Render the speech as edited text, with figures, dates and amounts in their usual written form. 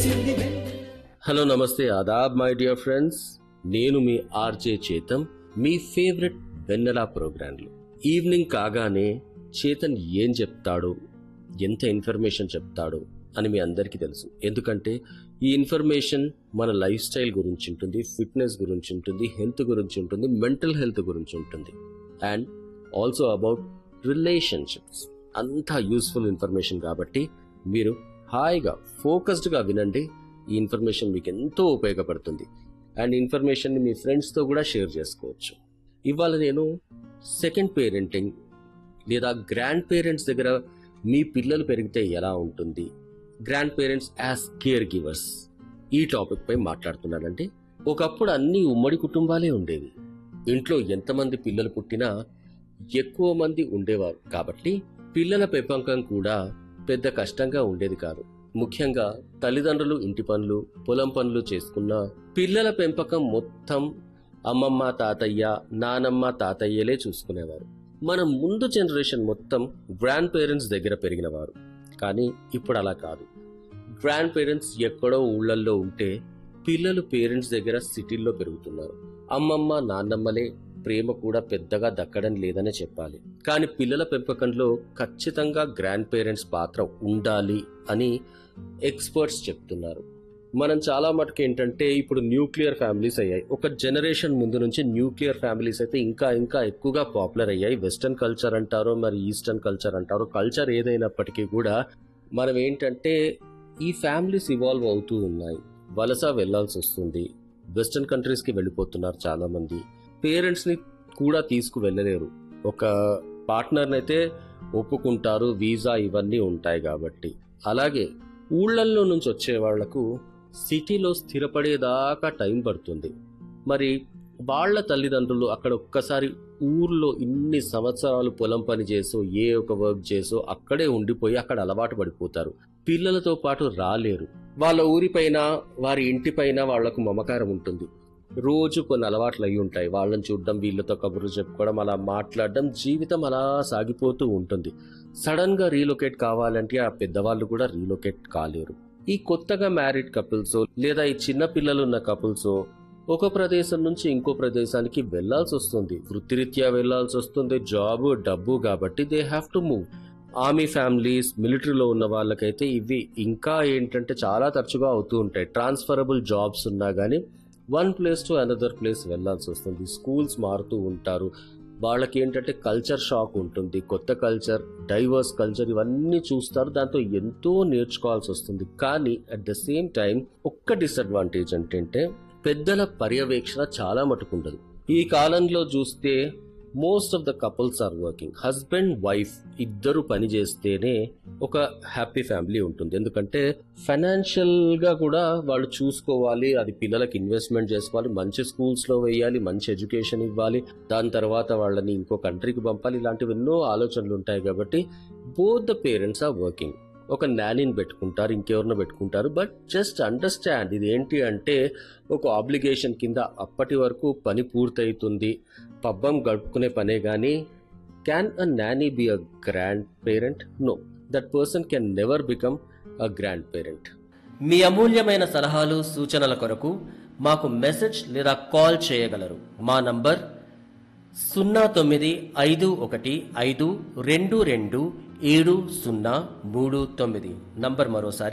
Hello నమస్తే Aadab my dear friends, నేను మీ RJ Chetan. మీ favourite వెన్నెలా ప్రోగ్రాంలు ఈవినింగ్ కాగానే చేతన్ ఏం చెప్తాడు, ఎంత ఇన్ఫర్మేషన్ చెప్తాడు అని మీ అందరికీ తెలుసు. ఎందుకంటే ఈ ఇన్ఫర్మేషన్ మన లైఫ్ స్టైల్ గురించి ఉంటుంది, ఫిట్నెస్ గురించి ఉంటుంది, హెల్త్ గురించి ఉంటుంది, మెంటల్ హెల్త్ గురించి ఉంటుంది, అండ్ ఆల్సో అబౌట్ రిలేషన్షిప్స్. అంతా యూస్ఫుల్ ఇన్ఫర్మేషన్ కాబట్టి మీరు హాయిగా ఫోకస్డ్గా వినండి. ఈ ఇన్ఫర్మేషన్ మీకు ఎంతో ఉపయోగపడుతుంది అండ్ ఇన్ఫర్మేషన్ని మీ ఫ్రెండ్స్తో కూడా షేర్ చేసుకోవచ్చు. ఇవాళ నేను సెకండ్ పేరెంటింగ్ లేదా గ్రాండ్ పేరెంట్స్ దగ్గర మీ పిల్లలు పెరిగితే ఎలా ఉంటుంది, grand parents as care givers, ఈ టాపిక్ పై మాట్లాడుతున్నానండి. ఒకప్పుడు అన్ని ఉమ్మడి కుటుంబాలే ఉండేవి. ఇంట్లో ఎంతమంది పిల్లలు పుట్టినా ఎక్కువ మంది ఉండేవారు కాబట్టి పిల్లల పెంపకం కూడా పెద్ద కష్టంగా ఉండేది కాదు. ముఖ్యంగా తల్లిదండ్రులు ఇంటి పనులు, పొలం పనులు చేసుకున్న పిల్లల పెంపకం మొత్తం అమ్మమ్మ తాతయ్య, నానమ్మ తాతయ్యలే చూసుకునేవారు. మన ముందు జనరేషన్ మొత్తం గ్రాండ్ పేరెంట్స్ దగ్గర పెరిగినవారు. కానీ ఇప్పుడు అలా కాదు. గ్రాండ్ పేరెంట్స్ ఎక్కడో ఊళ్ళల్లో ఉంటే పిల్లలు పేరెంట్స్ దగ్గర సిటీల్లో పెరుగుతున్నారు. అమ్మమ్మ నాన్నమ్మలే ప్రేమ కూడా పెద్దగా దక్కడం లేదనే చెప్పాలి. కానీ పిల్లల పెంపకంలో ఖచ్చితంగా గ్రాండ్ పేరెంట్స్ పాత్ర ఉండాలి అని ఎక్స్పర్ట్స్ చెప్తున్నారు. మనం చాలా మటుకు ఏంటంటే ఇప్పుడు న్యూక్లియర్ ఫ్యామిలీస్ అయ్యాయి. ఒక జనరేషన్ ముందు నుంచి న్యూక్లియర్ ఫ్యామిలీస్ అయితే ఇంకా ఇంకా ఎక్కువగా పాపులర్ అయ్యాయి. వెస్టర్న్ కల్చర్ అంటారో మరి ఈస్టర్న్ కల్చర్ అంటారో, కల్చర్ ఏదైనప్పటికీ కూడా మనం ఏంటంటే ఈ ఫ్యామిలీస్ ఇవాల్వ్ అవుతూ ఉన్నాయి. వలస వెళ్లాల్సి వస్తుంది. వెస్టర్న్ కంట్రీస్కి వెళ్ళిపోతున్నారు చాలా మంది. పేరెంట్స్ని కూడా తీసుకు వెళ్ళలేరు. ఒక పార్ట్నర్ని అయితే ఒప్పుకుంటారు, వీసా ఇవన్నీ ఉంటాయి కాబట్టి. అలాగే ఊళ్ళల్లో నుంచి వచ్చే వాళ్లకు సిటీలో స్థిరపడేదాకా టైం పడుతుంది. మరి వాళ్ళ తల్లిదండ్రులు అక్కడ ఒక్కసారి ఊర్లో ఇన్ని సంవత్సరాలు పొలం పని చేసో ఏ ఒక వర్క్ చేసో అక్కడే ఉండిపోయి అక్కడ అలవాటు పడిపోతారు. పిల్లలతో పాటు రాలేరు. వాళ్ళ ఊరిపైన, వారి ఇంటిపైన వాళ్లకు మమకారం ఉంటుంది. రోజు కొన్ని అలవాట్లు అయి ఉంటాయి. వాళ్ళని చూడడం, వీళ్ళతో కబుర్లు చెప్పుకోవడం, అలా మాట్లాడడం, జీవితం అలా సాగిపోతూ ఉంటుంది. సడన్ గా రీలొకేట్ కావాలంటే ఆ పెద్దవాళ్ళు కూడా రీలొకేట్ కాలేరు. ఈ కొత్తగా మ్యారీడ్ కపుల్స్ లేదా ఈ చిన్న పిల్లలున్న కపుల్స్ ఒక ప్రదేశం నుంచి ఇంకో ప్రదేశానికి వెళ్లాల్సి వస్తుంది. వృత్తిరీత్యా వెళ్లాల్సి వస్తుంది. జాబ్, డబ్బు కాబట్టి they have to move. Army families, మిలిటరీలో ఉన్న వాళ్ళకైతే ఇవి ఇంకా ఏంటంటే చాలా తరచుగా అవుతూ ఉంటాయి. ట్రాన్స్ఫరబుల్ జాబ్స్ ఉన్నా కానీ one place to another place వెళ్లాల్సి వస్తుంది. స్కూల్స్ మారుతూ ఉంటారు. వాళ్ళకి ఏంటంటే కల్చర్ షాక్ ఉంటుంది. కొత్త కల్చర్, డైవర్స్ కల్చర్ ఇవన్నీ చూస్తారు. దాంతో ఎంతో నేర్చుకోవాల్సి వస్తుంది. కానీ అట్ ద సేమ్ టైం ఒక్క డిసడ్వాంటేజ్ ఏంటంటే పెద్దల పర్యవేక్షణ చాలా మటుకుండదు. ఈ కాలంలో చూస్తే most of the couples are working. Husband, wife ఇద్దరు పని చేస్తేనే ఒక హ్యాపీ ఫ్యామిలీ ఉంటుంది. ఎందుకంటే ఫైనాన్షియల్ గా కూడా వాళ్ళు చూసుకోవాలి. అది పిల్లలకి ఇన్వెస్ట్మెంట్ చేసుకోవాలి, మంచి స్కూల్స్ లో వేయాలి, మంచి ఎడ్యుకేషన్ ఇవ్వాలి, దాని తర్వాత వాళ్ళని ఇంకో కంట్రీకి పంపాలి. ఇలాంటివి ఎన్నో ఆలోచనలు ఉంటాయి. కాబట్టి both the parents are working. ఒక నానీని పెట్టుకుంటారు, ఇంకెవరినో పెట్టుకుంటారు. బట్ జస్ట్ అండర్స్టాండ్, ఇది ఏంటి అంటే ఒక ఆబ్లిగేషన్ కింద అప్పటి వరకు పని పూర్తవుతుంది, పబ్బం గడుపుకునే పనే. కానీ can a Nani be a grand parent? No, that person can never become a grand parent. మీ అమూల్యమైన సలహాలు, సూచనల కొరకు మాకు మెసేజ్ లేదా కాల్ చేయగలరు. మా నంబర్ 0951522739. నంబర్ మరోసారి